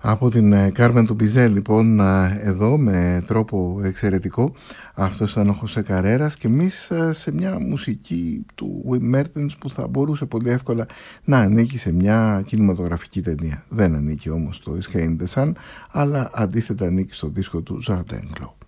Από την Κάρμεν του Μπιζέ λοιπόν εδώ με τρόπο εξαιρετικό. Αυτός ήταν ο Χωσέ Καρέρας και εμείς σε μια μουσική του Wim Mertens που θα μπορούσε πολύ εύκολα να ανήκει σε μια κινηματογραφική ταινία. Δεν ανήκει όμως στο Escape in the Sun, αλλά αντίθετα ανήκει στο δίσκο του Ζαρντέγκλο.